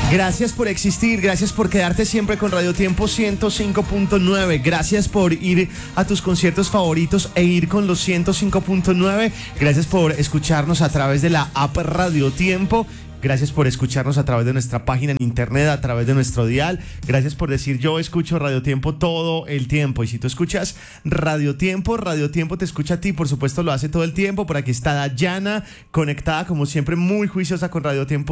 Gracias por existir, gracias por quedarte siempre con Radio Tiempo 105.9, gracias por ir a tus conciertos favoritos e ir con los 105.9, gracias por escucharnos a través de la app Radio Tiempo. Gracias por escucharnos a través de nuestra página en internet, a través de nuestro dial. Gracias por decir yo escucho Radio Tiempo todo el tiempo. Y si tú escuchas Radio Tiempo te escucha a ti, por supuesto lo hace todo el tiempo. Por aquí está Dayana, conectada como siempre, muy juiciosa con Radio Tiempo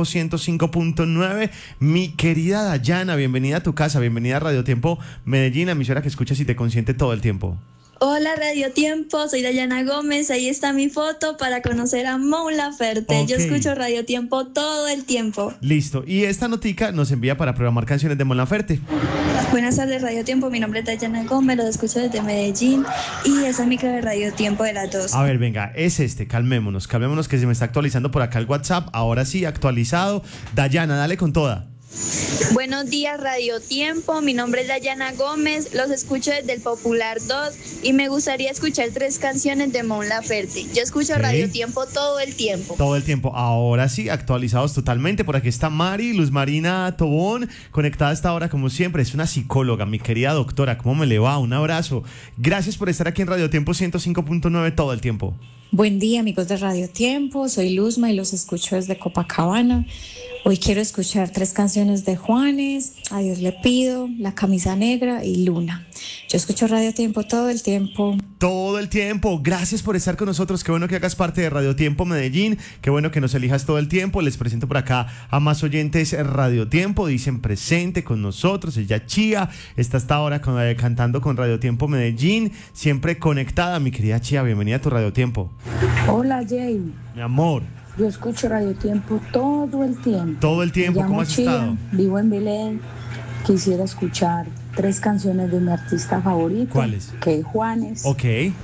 105.9. Mi querida Dayana, bienvenida a tu casa, bienvenida a Radio Tiempo Medellín, emisora que escuchas y te consiente todo el tiempo. Hola Radio Tiempo, soy Dayana Gómez, ahí está mi foto para conocer a Mon Laferte. Okay. Yo escucho Radio Tiempo todo el tiempo. Listo, y esta notica nos envía para programar canciones de Mon Laferte. Buenas tardes Radio Tiempo, mi nombre es Dayana Gómez, los escucho desde Medellín y esa es mi clave de Radio Tiempo de las 2. A ver, venga, es calmémonos que se me está actualizando por acá el WhatsApp, ahora sí, actualizado. Dayana, dale con toda. Buenos días Radio Tiempo, mi nombre es Dayana Gómez, los escucho desde el Popular 2 y me gustaría escuchar 3 canciones de Mon Laferte. Yo escucho Radio Tiempo todo el tiempo. Todo el tiempo, ahora sí, actualizados totalmente. Por aquí está Mari, Luz Marina Tobón, conectada a esta hora como siempre. Es una psicóloga, mi querida doctora, ¿cómo me le va? Un abrazo. Gracias por estar aquí en Radio Tiempo 105.9 todo el tiempo. Buen día amigos de Radio Tiempo, soy Luzma y los escucho desde Copacabana. Hoy quiero escuchar 3 canciones de Juanes, A Dios le pido, La camisa negra y Luna. Yo escucho Radio Tiempo todo el tiempo. Todo el tiempo, gracias por estar con nosotros, qué bueno que hagas parte de Radio Tiempo Medellín, qué bueno que nos elijas todo el tiempo. Les presento por acá a más oyentes Radio Tiempo, dicen presente con nosotros, ella Chía, está hasta ahora cantando con Radio Tiempo Medellín, siempre conectada. Mi querida Chía, bienvenida a tu Radio Tiempo. Hola Jay. Mi amor. Yo escucho Radio Tiempo todo el tiempo. Todo el tiempo, ¿cómo has estado? Vivo en Belén. Quisiera escuchar 3 canciones de mi artista favorito. ¿Cuáles? Que es Juanes. Ok.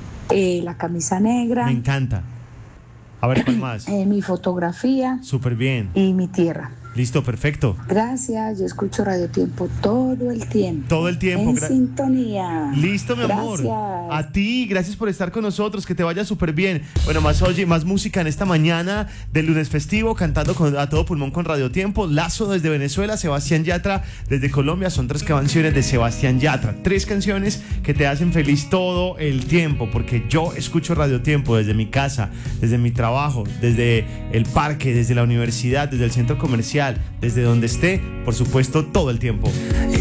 La camisa negra. Me encanta. A ver, ¿cuál más? Mi fotografía. Súper bien. Y mi tierra. Listo, perfecto. Gracias, yo escucho Radio Tiempo todo el tiempo. Todo el tiempo. En sintonía. Listo, mi amor. A ti, gracias por estar con nosotros, que te vaya súper bien. Bueno, más música en esta mañana del lunes festivo, cantando a todo pulmón con Radio Tiempo. Lazo desde Venezuela, Sebastián Yatra desde Colombia. Son 3 canciones de Sebastián Yatra. 3 canciones que te hacen feliz todo el tiempo, porque yo escucho Radio Tiempo desde mi casa, desde mi trabajo, desde el parque, desde la universidad, desde el centro comercial, desde donde esté, por supuesto, todo el tiempo.